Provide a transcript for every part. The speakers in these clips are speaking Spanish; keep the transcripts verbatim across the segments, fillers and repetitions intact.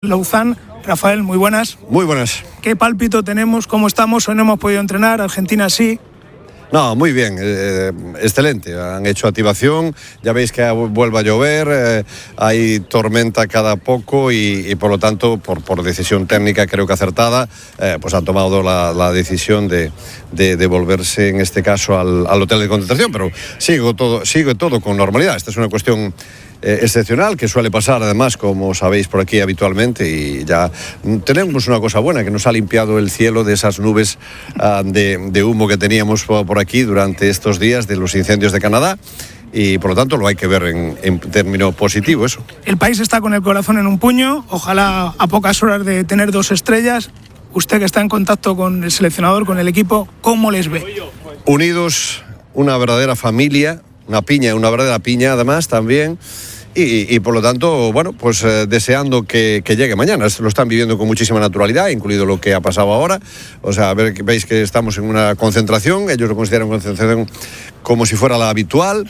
Louzán. Rafael, muy buenas. Muy buenas. ¿Qué pálpito tenemos? ¿Cómo estamos? Hoy no hemos podido entrenar, Argentina sí. No, muy bien, eh, excelente. Han hecho activación, ya veis que vuelve a llover, eh, hay tormenta cada poco y, y por lo tanto, por, por decisión técnica creo que acertada, eh, pues han tomado la, la decisión de, de, de volverse en este caso al, al hotel de concentración, pero sigo todo, sigue todo con normalidad. Esta es una cuestión Eh, excepcional que suele pasar además, como sabéis, por aquí habitualmente, y ya tenemos una cosa buena, que nos ha limpiado el cielo de esas nubes uh, de, de humo que teníamos por aquí durante estos días de los incendios de Canadá, y por lo tanto lo hay que ver en, en término positivo eso. El país está con el corazón en un puño, ojalá a pocas horas de tener dos estrellas. Usted que está en contacto con el seleccionador, con el equipo, ¿cómo les ve? Unidos, una verdadera familia, una piña, una verdadera piña además también. Y, y por lo tanto, bueno, pues eh, deseando que, que llegue mañana. Lo están viviendo con muchísima naturalidad, incluido lo que ha pasado ahora. O sea, a ver, veis que estamos en una concentración, ellos lo consideran concentración como si fuera la habitual.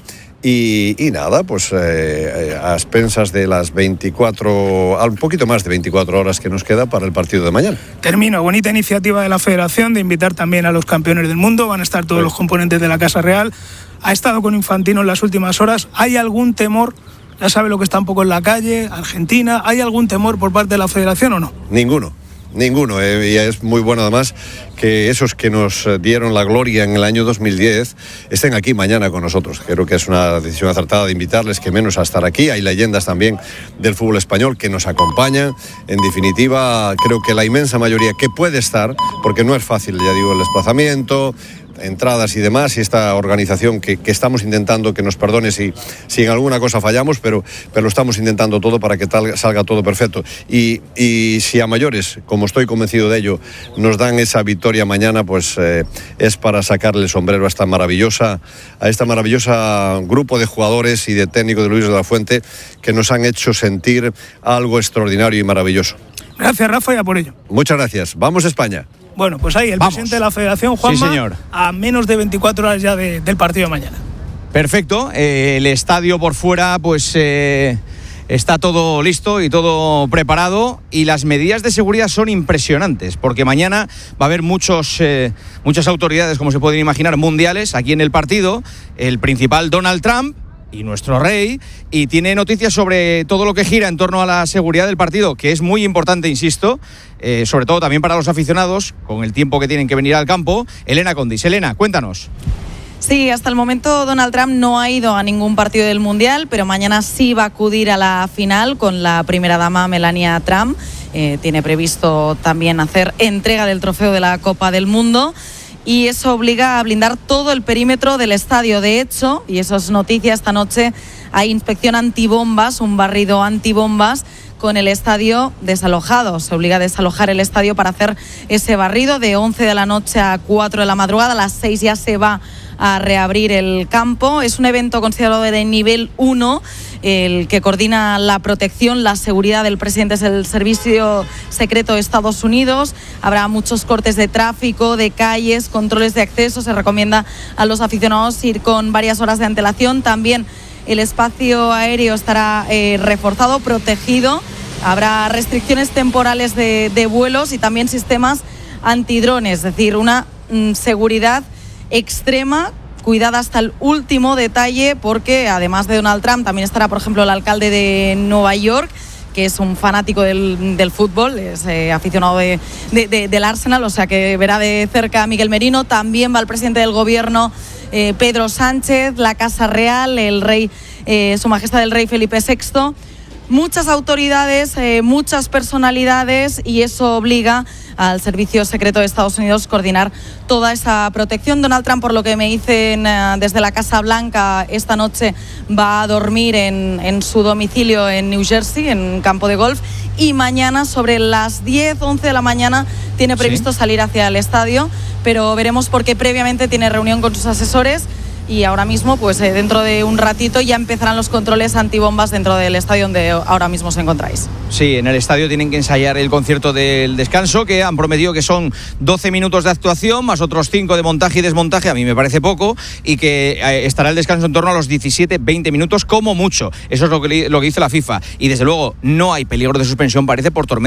Y, y nada, pues eh, a expensas de las veinticuatro, un poquito más de veinticuatro horas que nos queda para el partido de mañana. Termino, bonita iniciativa de la Federación de invitar también a los campeones del mundo. Van a estar todos sí. los componentes de la Casa Real. Ha estado con Infantino en las últimas horas. ¿Hay algún temor? Ya sabe lo que está un poco en la calle, Argentina. ¿Hay algún temor por parte de la Federación o no? Ninguno, ninguno. Eh, y es muy bueno además que esos que nos dieron la gloria en el año dos mil diez estén aquí mañana con nosotros. Creo que es una decisión acertada de invitarles, que menos a estar aquí. Hay leyendas también del fútbol español que nos acompañan. En definitiva, creo que la inmensa mayoría que puede estar, porque no es fácil, ya digo, el desplazamiento, entradas y demás, y esta organización que, que estamos intentando, que nos perdone si, si en alguna cosa fallamos, pero, pero estamos intentando todo para que tal, salga todo perfecto. Y, y si a mayores, como estoy convencido de ello, nos dan esa victoria mañana, pues eh, es para sacarle el sombrero a esta maravillosa, a esta maravillosa grupo de jugadores y de técnicos de Luis de la Fuente, que nos han hecho sentir algo extraordinario y maravilloso. Gracias, Rafa, y a por ello. Muchas gracias. Vamos a España. Bueno, pues ahí el Vamos. presidente de la Federación, Juanma, sí, señor. a menos de veinticuatro horas ya de, del partido de mañana. Perfecto, eh, el estadio por fuera pues eh, está todo listo y todo preparado, y las medidas de seguridad son impresionantes, porque mañana va a haber muchos, eh, muchas autoridades, como se pueden imaginar, mundiales aquí en el partido. El principal, Donald Trump, y nuestro rey, y tiene noticias sobre todo lo que gira en torno a la seguridad del partido, que es muy importante, insisto, eh, sobre todo también para los aficionados, con el tiempo que tienen que venir al campo. Elena Condis. Elena, cuéntanos. Sí, hasta el momento Donald Trump no ha ido a ningún partido del Mundial, pero mañana sí va a acudir a la final con la primera dama Melania Trump. Eh, tiene previsto también hacer entrega del trofeo de la Copa del Mundo, y eso obliga a blindar todo el perímetro del estadio. De hecho, y eso es noticia, esta noche hay inspección antibombas, un barrido antibombas con el estadio desalojado. Se obliga a desalojar el estadio para hacer ese barrido de once de la noche a cuatro de la madrugada. A las seis ya se va a reabrir el campo. Es un evento considerado de nivel uno, el que coordina la protección, la seguridad del presidente es el Servicio Secreto de Estados Unidos. Habrá muchos cortes de tráfico, de calles, controles de acceso. Se recomienda a los aficionados ir con varias horas de antelación. También el espacio aéreo estará eh, reforzado, protegido. Habrá restricciones temporales de, de vuelos y también sistemas antidrones, es decir, una mm, seguridad extrema, cuidada hasta el último detalle, porque además de Donald Trump también estará, por ejemplo, el alcalde de Nueva York, que es un fanático del, del fútbol, es eh, aficionado de, de, de, del Arsenal, o sea que verá de cerca a Miguel Merino. También va el presidente del gobierno, eh, Pedro Sánchez, la Casa Real, el rey, eh, su majestad el rey Felipe sexto. Muchas autoridades, eh, muchas personalidades, y eso obliga al Servicio Secreto de Estados Unidos coordinar toda esa protección. Donald Trump, por lo que me dicen eh, desde la Casa Blanca, esta noche va a dormir en, en su domicilio en New Jersey, en campo de golf, y mañana sobre las diez, once de la mañana tiene previsto ¿Sí? salir hacia el estadio, pero veremos, porque previamente tiene reunión con sus asesores. Y ahora mismo, pues eh, dentro de un ratito ya empezarán los controles antibombas dentro del estadio donde ahora mismo os encontráis. Sí, en el estadio tienen que ensayar el concierto del descanso, que han prometido que son doce minutos de actuación, más otros cinco de montaje y desmontaje, a mí me parece poco, y que eh, estará el descanso en torno a los diecisiete, veinte minutos como mucho. Eso es lo que, lo que dice la FIFA. Y desde luego no hay peligro de suspensión, parece, por tormenta.